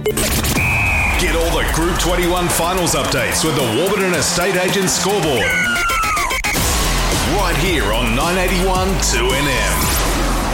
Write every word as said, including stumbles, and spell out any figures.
Get all the Group twenty-one finals updates with the Warburton Estate Agents scoreboard. Right here on nine eighty-one two N M.